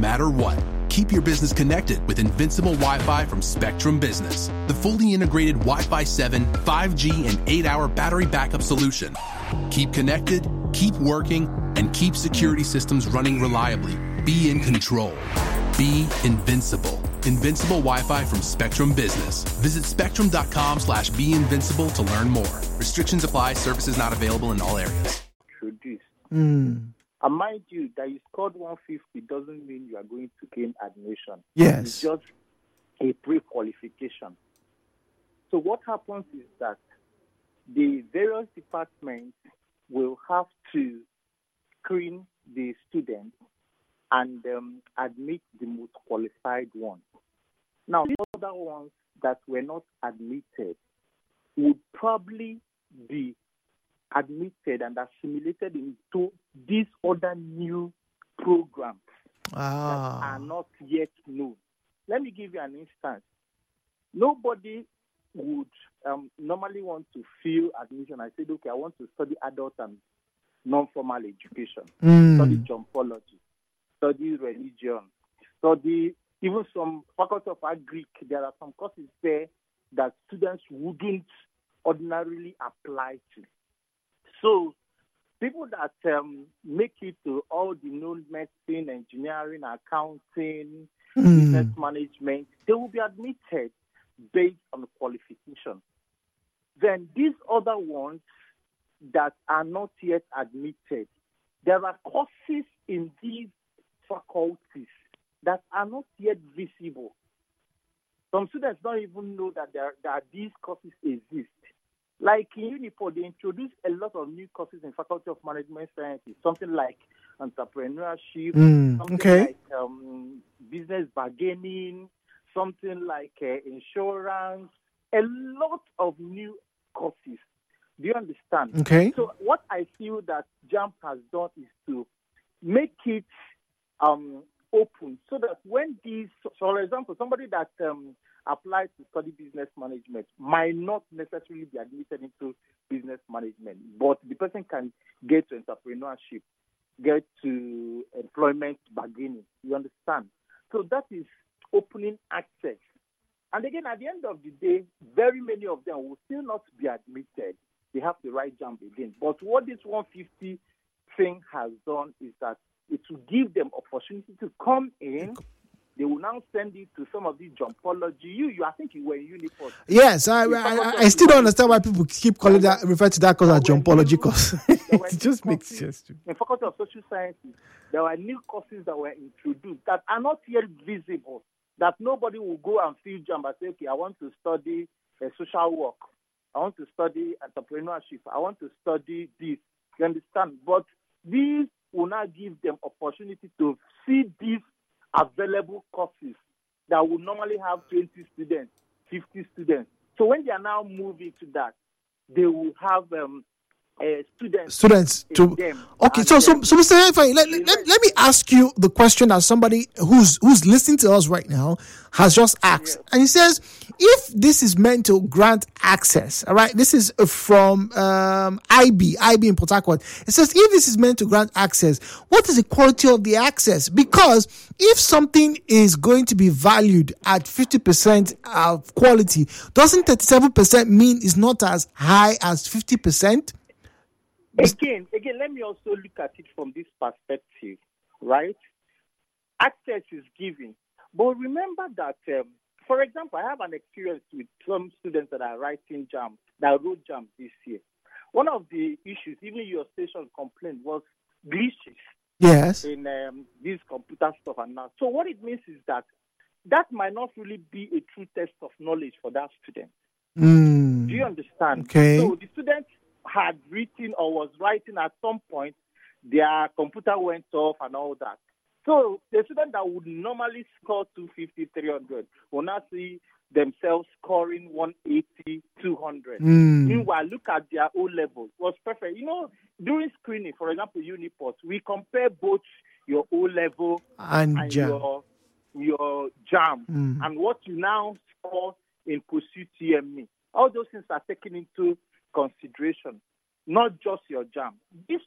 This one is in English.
matter what. Keep your business connected with Invincible Wi-Fi from Spectrum Business, the fully integrated Wi-Fi 7, 5G, and 8-hour battery backup solution. Keep connected, keep working, and keep security systems running reliably. Be in control. Be invincible. Invincible Wi-Fi from Spectrum Business. Visit spectrum.com/beinvincible to learn more. Restrictions apply. Services not available in all areas. And mind you, that you scored 150 doesn't mean you are going to gain admission. Yes. It's just a pre-qualification. So what happens is that the various departments will have to screen the students and admit the most qualified ones. Now, the other ones that were not admitted would probably be admitted and assimilated into these other new programs that are not yet known. Let me give you an instance. Nobody would normally want to fill admission. I said, okay, I want to study adult and non-formal education, study geontology, study religion, study even some faculty of Greek. There are some courses there that students wouldn't ordinarily apply to. So people that make it to all the known medicine, engineering, accounting, business management, they will be admitted based on qualification. Then these other ones that are not yet admitted, there are courses in these faculties that are not yet visible. Some students don't even know that these courses exist. Like in Unifor, they introduced a lot of new courses in Faculty of Management Sciences, something like entrepreneurship, something like business bargaining, something like insurance, a lot of new courses. Do you understand? Okay. So what I feel that JAMB has done is to make it open so that when these, for example, somebody that applies to study business management might not necessarily be admitted into business management, but the person can get to entrepreneurship, get to employment bargaining. You understand? So that is opening access. And again, at the end of the day, very many of them will still not be admitted. They have to write JAMB again. But what this 150 thing has done is that it will give them opportunity to come in. They will now send it to some of these geontology. You, I think you were in Unifor. Yes, I still don't understand why people keep calling that, refer to that course as geontology course. It just makes sense to me. In Faculty of Social Sciences, there were new courses that were introduced that are not yet visible, that nobody will go and fill JAMB and say, okay, I want to study social work. I want to study entrepreneurship. I want to study this. You understand? But these will now give them opportunity to see these available courses that would normally have 20 students, 50 students. So when they are now moving to that, they will have students to them. Okay, so Mr. Ifeanyi, let me ask you the question as somebody who's listening to us right now has just asked. Yes. And he says, if this is meant to grant access, all right, this is from IB in Port Harcourt. It says, if this is meant to grant access, what is the quality of the access? Because if something is going to be valued at 50% of quality, doesn't 37% mean it's not as high as 50%? Again, let me also look at it from this perspective, right? Access is given. But remember that, for example, I have an experience with some students that are writing JAMB, that wrote JAMB this year. One of the issues, even your station complained, was glitches. Yes. In this computer stuff and now. So what it means is that might not really be a true test of knowledge for that student. Do you understand? Okay. So the student had written or was writing at some point, their computer went off and all that. So the student that would normally score 250, 300 will now see themselves scoring 180, 200. Meanwhile, look at their O level. It was perfect. You know, during screening, for example, Uniport, we compare both your O level and your JAMB and what you now score in Pursuit TME. All those things are taken into consideration, not just your JAMB. These